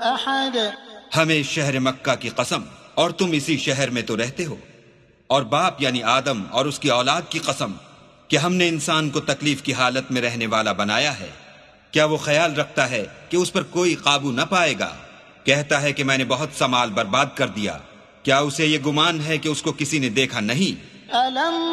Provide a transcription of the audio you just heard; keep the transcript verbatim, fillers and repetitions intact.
أحد। हमें शहर मक्का की कसम, और तुम इसी शहर में तो रहते हो, और बाप यानी आदम और उसकी औलाद की कसम कि हमने इंसान को तकलीफ की हालत में रहने वाला बनाया है। क्या वो ख्याल रखता है कि उस पर कोई काबू न पाएगा? कहता है कि मैंने बहुत सा माल बर्बाद कर दिया। क्या उसे ये गुमान है कि उसको किसी ने देखा नहीं?